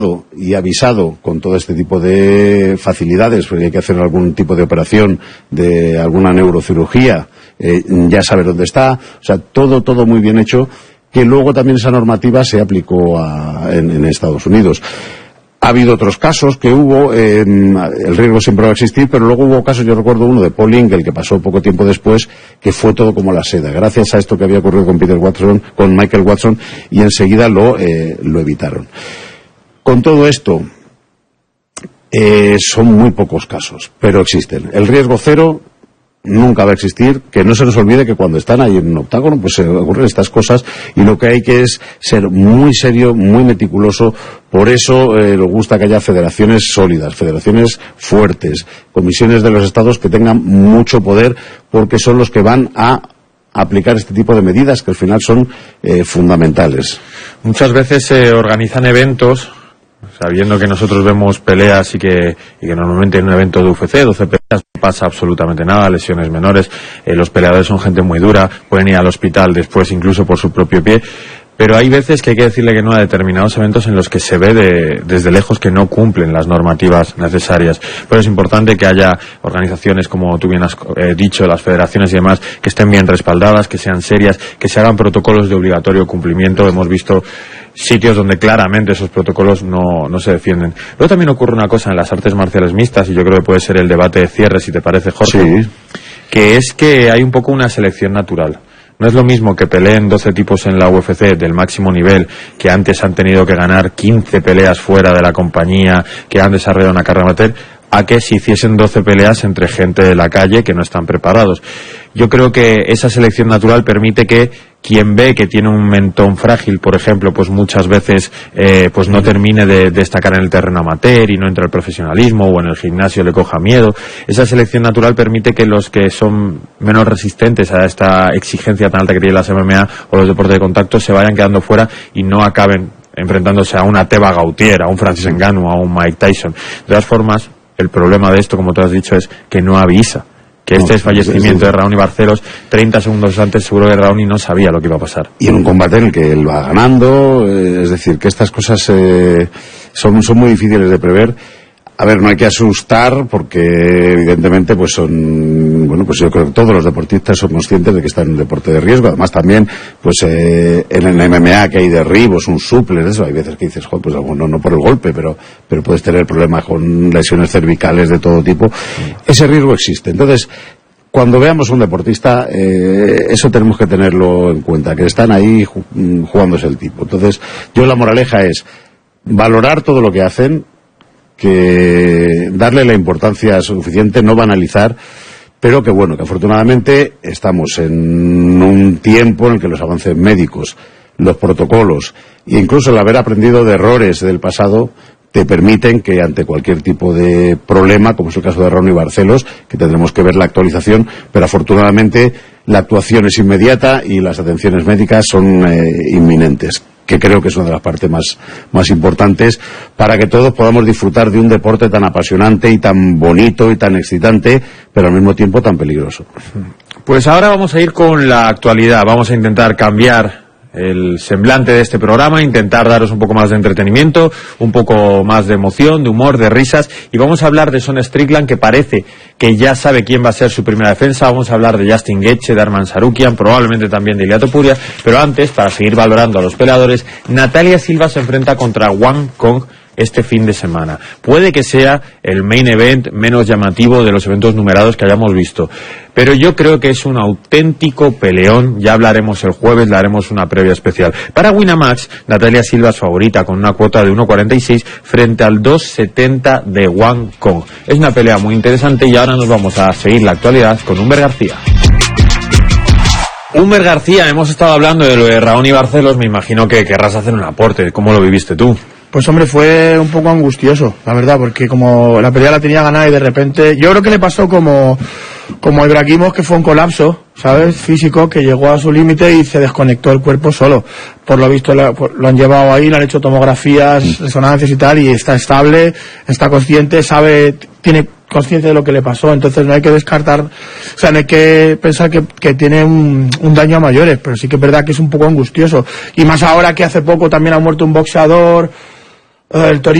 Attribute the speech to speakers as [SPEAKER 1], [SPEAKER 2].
[SPEAKER 1] y avisado con todo este tipo de facilidades, porque hay que hacer algún tipo de operación de alguna neurocirugía, ya sabe dónde está, o sea, todo muy bien hecho, que luego también esa normativa se aplicó en Estados Unidos. Ha habido otros casos que hubo, el riesgo siempre va a existir, pero luego hubo casos, yo recuerdo uno de Paul Ingle, que pasó poco tiempo después, que fue todo como la seda, gracias a esto que había ocurrido con Michael Watson, y enseguida lo evitaron. Con todo esto, son muy pocos casos, pero existen. El riesgo cero nunca va a existir, que no se nos olvide que cuando están ahí en un octágono pues se ocurren estas cosas, y lo que hay que es ser muy serio, muy meticuloso. Por eso nos gusta que haya federaciones sólidas, federaciones fuertes, comisiones de los estados que tengan mucho poder, porque son los que van a aplicar este tipo de medidas que al final son fundamentales.
[SPEAKER 2] Muchas veces se organizan eventos sabiendo que nosotros vemos peleas y que normalmente en un evento de UFC, 12 peleas, no pasa absolutamente nada, lesiones menores, los peleadores son gente muy dura, pueden ir al hospital después incluso por su propio pie, pero hay veces que hay que decirle que no a determinados eventos en los que se ve desde lejos que no cumplen las normativas necesarias. Pero es importante que haya organizaciones, como tú bien has dicho, las federaciones y demás, que estén bien respaldadas, que sean serias, que se hagan protocolos de obligatorio cumplimiento. Hemos visto sitios donde claramente esos protocolos no se defienden. Luego también ocurre una cosa en las artes marciales mixtas, y yo creo que puede ser el debate de cierre, si te parece, Jorge, sí, que es que hay un poco una selección natural. No es lo mismo que peleen 12 tipos en la UFC del máximo nivel, que antes han tenido que ganar 15 peleas fuera de la compañía, que han desarrollado una carrera amateur, a que si hiciesen 12 peleas entre gente de la calle que no están preparados. Yo creo que esa selección natural permite que quien ve que tiene un mentón frágil, por ejemplo, pues muchas veces pues no termine de destacar en el terreno amateur y no entre al profesionalismo, o en el gimnasio le coja miedo. Esa selección natural permite que los que son menos resistentes a esta exigencia tan alta que tienen las MMA o los deportes de contacto se vayan quedando fuera y no acaben enfrentándose a una Teba Gautier, a un Francis Ngannou, a un Mike Tyson. De todas formas, el problema de esto, como tú has dicho, es que no avisa. Que este fallecimiento de Raoni Barcelos, 30 segundos antes, seguro que Raoni no sabía lo que iba a pasar.
[SPEAKER 1] Y en un combate en el que él va ganando, es decir, que estas cosas son muy difíciles de prever. A ver, no hay que asustar, porque evidentemente pues pues yo creo que todos los deportistas son conscientes de que están en un deporte de riesgo. Además también, pues en el MMA que hay derribos, un suplex, eso, hay veces que dices, joder, pues no por el golpe, pero puedes tener problemas con lesiones cervicales de todo tipo. Ese riesgo existe. Entonces, cuando veamos un deportista, eso tenemos que tenerlo en cuenta, que están ahí jugándose el tipo. Entonces, la moraleja es valorar todo lo que hacen, que darle la importancia suficiente, no banalizar, pero que afortunadamente estamos en un tiempo en el que los avances médicos, los protocolos e incluso el haber aprendido de errores del pasado te permiten que ante cualquier tipo de problema, como es el caso de Raoni Barcelos, que tendremos que ver la actualización, pero afortunadamente la actuación es inmediata y las atenciones médicas son inminentes, que creo que es una de las partes más importantes para que todos podamos disfrutar de un deporte tan apasionante y tan bonito y tan excitante, pero al mismo tiempo tan peligroso.
[SPEAKER 2] Pues ahora vamos a ir con la actualidad, vamos a intentar cambiar el semblante de este programa, intentar daros un poco más de entretenimiento, un poco más de emoción, de humor, de risas, y vamos a hablar de Sean Strickland, que parece que ya sabe quién va a ser su primera defensa. Vamos a hablar de Justin Gaethje, de Arman Tsarukyan, probablemente también de Ilia Topuria, pero antes, para seguir valorando a los peleadores, Natalia Silva se enfrenta contra Wang Kong este fin de semana. Puede que sea el main event menos llamativo de los eventos numerados que hayamos visto, pero yo creo que es un auténtico peleón. Ya hablaremos el jueves, le haremos una previa especial. Para Winamax, Natalia Silva es favorita con una cuota de 1.46 frente al 2.70 de Wang Kong. Es una pelea muy interesante y ahora nos vamos a seguir la actualidad con Humber García. Humber García, hemos estado hablando de lo de Raoni Barcelos, me imagino que querrás hacer un aporte. ¿Cómo lo viviste tú?
[SPEAKER 3] Pues hombre, fue un poco angustioso, la verdad, porque como la pelea la tenía ganada y de repente, yo creo que le pasó como a Ibrahimov, que fue un colapso, ¿sabes? Físico, que llegó a su límite y se desconectó el cuerpo solo. Por lo visto lo han llevado ahí, le han hecho tomografías, resonancias y tal, y está estable, está consciente, tiene consciencia de lo que le pasó. Entonces no hay que descartar, o sea, no hay que pensar que tiene un daño a mayores, pero sí que es verdad que es un poco angustioso. Y más ahora que hace poco también ha muerto un boxeador El Torito